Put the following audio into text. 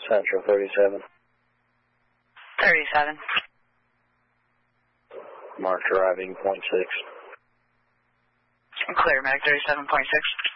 Central 37. 37. Mark driving .6. Clear, Mag 37.6.